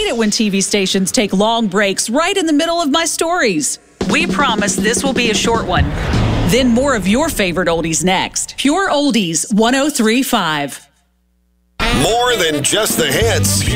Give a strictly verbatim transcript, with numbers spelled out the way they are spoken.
hate it when T V stations take long breaks right in the middle of my stories. We promise this will be a short one. Then more of your favorite oldies next. Pure Oldies one oh three point five. More than just the hits.